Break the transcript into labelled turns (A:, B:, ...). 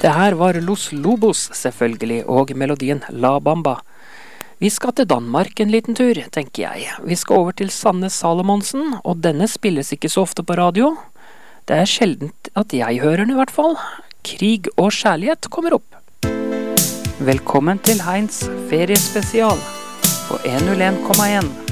A: Det her var Los Lobos selvfølgelig, og melodien La Bamba. Vi skal til Danmark en liten tur, tenker jeg. Vi skal over til Sanne Salomonsen, og denne spilles ikke så ofte på radio. Det er sjeldent at jeg hører den i hvert fall. Krig og kjærlighet kommer opp. Velkommen til Heinz feriespesial på 101,1.